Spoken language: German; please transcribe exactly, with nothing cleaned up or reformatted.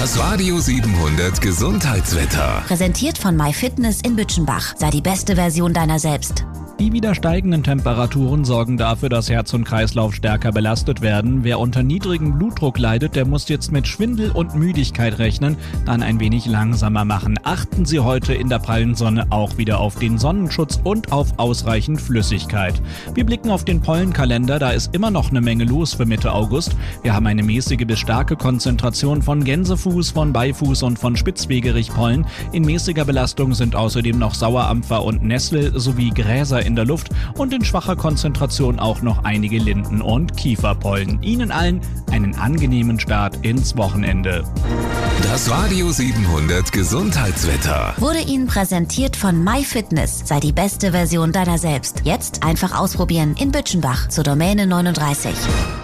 Das Radio siebenhundert Gesundheitswetter. Präsentiert von MyFitness in Bütchenbach. Sei die beste Version deiner selbst. Die wieder steigenden Temperaturen sorgen dafür, dass Herz und Kreislauf stärker belastet werden. Wer unter niedrigem Blutdruck leidet, der muss jetzt mit Schwindel und Müdigkeit rechnen, dann ein wenig langsamer machen. Achten Sie heute in der prallen Sonne auch wieder auf den Sonnenschutz und auf ausreichend Flüssigkeit. Wir blicken auf den Pollenkalender, da ist immer noch eine Menge los für Mitte August. Wir haben eine mäßige bis starke Konzentration von Gänsefuß, von Beifuß und von Spitzwegerichpollen. In mäßiger Belastung sind außerdem noch Sauerampfer und Nessel sowie Gräser in der Luft und in schwacher Konzentration auch noch einige Linden- und Kieferpollen. Ihnen allen einen angenehmen Start ins Wochenende. Das Radio siebenhundert Gesundheitswetter Wurde Ihnen präsentiert von MyFitness. Sei die beste Version deiner selbst. Jetzt einfach ausprobieren in Bütchenbach zur Domäne neununddreißig.